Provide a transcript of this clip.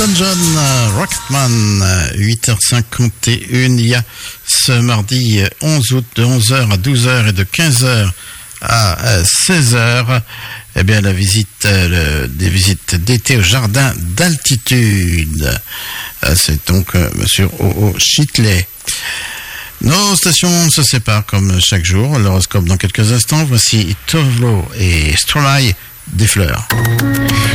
Elton John, Rocketman, 8h51. Il y a ce mardi 11 août de 11h à 12h et de 15h à 16h, eh bien la visite, des visites d'été au jardin d'altitude. C'est donc au Chitelet. Nos stations se séparent comme chaque jour. L'horoscope dans quelques instants. Voici Tovlo et Stromae, des fleurs.